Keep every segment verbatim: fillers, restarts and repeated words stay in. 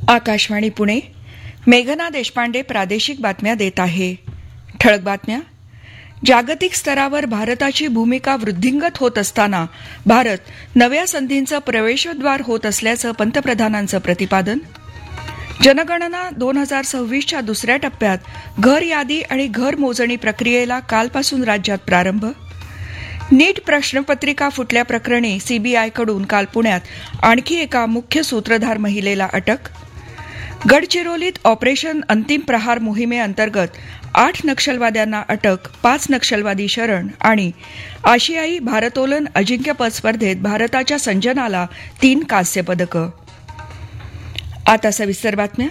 आकाशवाणी पुणे. मेघना देशपांडे प्रादेशिक बातम्या देत आहे. ठळक बातम्या. जागतिक स्तरावर भारताची भूमिका वृद्धिंगत होत असताना भारत नव्या संधींचं प्रवेशद्वार होत असल्याचं पंतप्रधानांचं प्रतिपादन. जनगणना दोन हजार सव्वीसच्या दुसऱ्या टप्प्यात घर यादी आणि घर मोजणी प्रक्रियेला कालपासून राज्यात प्रारंभ. नीट प्रश्नपत्रिका फुटल्याप्रकरणी सीबीआयकडून काल पुण्यात आणखी एका मुख्य सूत्रधार महिलेला अटक. गडचिरोलीत ऑपरेशन अंतिम प्रहार मोहिमेअंतर्गत आठ नक्षलवाद्यांना अटक, पाच नक्षलवादी शरण. आणि आशियाई भारोत्तोलन अजिंक्यपद स्पर्धेत भारताच्या संजनाला तीन कांस्य पदकं. आता सविस्तर बातम्या.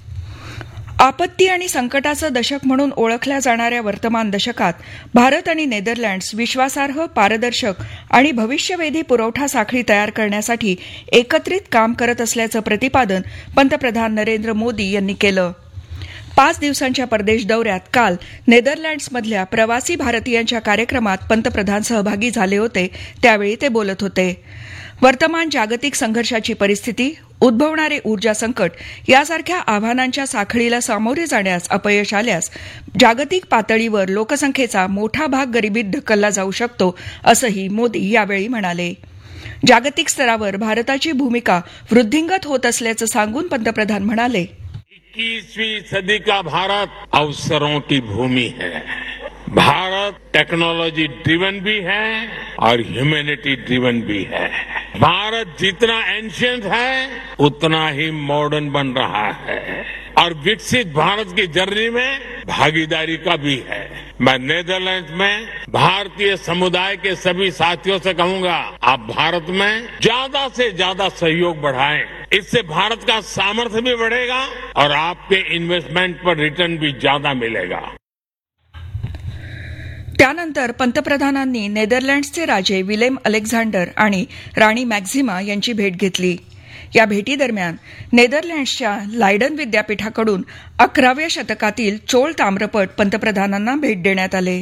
आपत्ती आणि संकटाचं दशक म्हणून ओळखल्या जाणाऱ्या वर्तमान दशकात भारत आणि नेदरलँड्स विश्वासार्ह, पारदर्शक आणि भविष्यवेधी पुरवठा साखळी तयार करण्यासाठी एकत्रित काम करत असल्याचं प्रतिपादन पंतप्रधान नरेंद्र मोदी यांनी केलं. पाच दिवसांच्या परदेश दौऱ्यात काल नेदरलँड्समधल्या प्रवासी भारतीयांच्या कार्यक्रमात पंतप्रधान सहभागी झाले होते. त्यावेळी ते बोलत होते. वर्तमान जागतिक संघर्षाची परिस्थिती, उद्भवणारे ऊर्जा संकट यासारख्या आव्हानांच्या साखळीला सामोरे जाण्यास अपयश आल्यास जागतिक पातळीवर लोकसंख्येचा मोठा भाग गरिबीत ढकलला जाऊ शकतो, असंही मोदी यावेळी म्हणाले. जागतिक स्तरावर भारताची भूमिका वृद्धिंगत होत असल्याचं सांगून पंतप्रधान म्हणाले, इक्कीसवीं सदी का भारत अवसरों की भूमि है. भारत टेक्नोलॉजी ड्रिवन भी है और ह्यूमैनिटी ड्रिवन भी है. भारत जितना एंशिएंट है उतना ही मॉडर्न बन रहा है और विकसित भारत की जर्नी में भागीदारी का भी है. मैं नीदरलैंड्स में भारतीय समुदाय के सभी साथियों से कहूंगा, आप भारत में ज्यादा से ज्यादा सहयोग बढ़ाएं. इससे भारत का सामर्थ्य भी बढ़ेगा और आपके इन्वेस्टमेंट पर रिटर्न भी ज्यादा मिलेगा. त्यानंतर पंतप्रधानांनी नेदरलँड्सचे राजे विलेम अलेक्झांडर आणि राणी मॅक्झिमा यांची भेट घेतली. या भेटीदरम्यान नेदरलँड्सच्या लायडन विद्यापीठाकडून अकराव्या शतकातील चोळ ताम्रपट पंतप्रधानांना भेट देण्यात आले.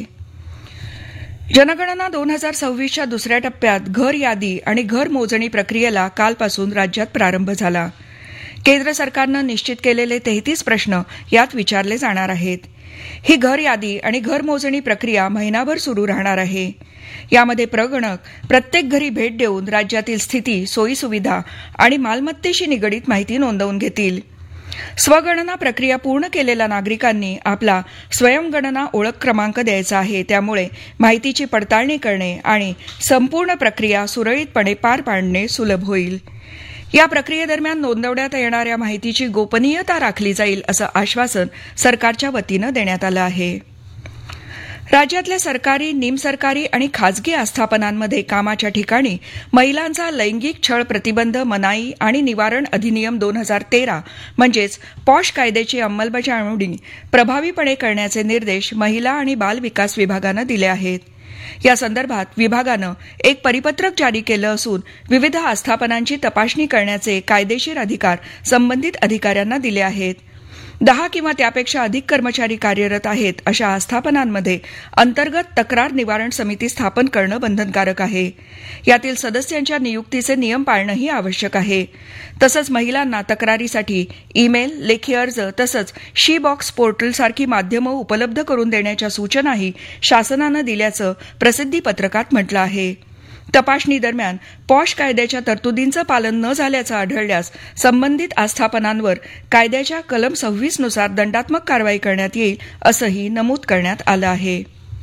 जनगणना दोन हजार सव्वीसच्या दुसऱ्या टप्प्यात घर यादी आणि घर मोजणी प्रक्रियेला कालपासून राज्यात प्रारंभ झाला. केंद्र सरकारनं निश्चित केलेले तेहतीस प्रश्न यात विचारले जाणार आहेत. ही घर यादी आणि घर मोजणी प्रक्रिया महिनाभर सुरू राहणार आहे. यामध्ये प्रगणक प्रत्येक घरी भेट देऊन राज्यातील स्थिती, सोयीसुविधा आणि मालमत्तेशी निगडीत माहिती नोंदवून घेतील. स्वगणना प्रक्रिया पूर्ण केलेल्या नागरिकांनी आपला स्वयंगणना ओळख क्रमांक द्यायचा आहे. त्यामुळे माहितीची पडताळणी करणे आणि संपूर्ण प्रक्रिया सुरळीतपणे पार पाडणे सुलभ होईल. या प्रक्रियेदरम्यान नोंदवण्यात येणाऱ्या माहितीची गोपनीयता राखली जाईल, असं आश्वासन सरकारच्या वतीनं देण्यात आलं आहे. राज्यातल्या सरकारी, निमसरकारी आणि खाजगी आस्थापनांमध्ये कामाच्या ठिकाणी महिलांचा लैंगिक छळ प्रतिबंध, मनाई आणि निवारण अधिनियम दोन हजार तेरा म्हणजेच पॉश कायद्याची अंमलबजावणी प्रभावीपणे करण्याचे निर्देश महिला आणि बाल विकास विभागानं दिले आहेत. या संदर्भात विभागानं एक परिपत्रक जारी केलं असून विविध आस्थापनांची तपासणी करण्याचे कायदेशीर अधिकार संबंधित अधिकाऱ्यांना दिले आहेत. दहा किंवा त्यापेक्षा अधिक कर्मचारी कार्यरत आहेत अशा आस्थापनांमध्ये अंतर्गत तक्रार निवारण समिती स्थापन करणं बंधनकारक आहे. यातील सदस्यांच्या नियुक्तीचे नियम पाळणंही आवश्यक आहे. तसंच महिलांना तक्रारीसाठी ईमेल, लेखी अर्ज तसंच शी बॉक्स पोर्टलसारखी माध्यमं उपलब्ध करून देण्याच्या सूचनाही शासनानं दिल्याचं प्रसिद्धी पत्रकात म्हटलं आहे. तपासणी दरम्यान पॉश कायद्याच्या तरतुदींचं पालन न झाल्याचं आढळल्यास संबंधित आस्थापनांवर कायद्याच्या कलम सव्वीस नुसार दंडात्मक कारवाई करण्यात येईल, असंही नमूद करण्यात आलं आहे.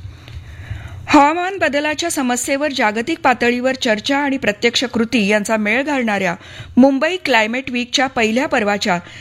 हवामान बदलाच्या समस्येवर जागतिक पातळीवर चर्चा आणि प्रत्यक्ष कृती यांचा मेळ घालणाऱ्या मुंबई क्लायमेट वीकच्या पहिल्या पर्वाच्या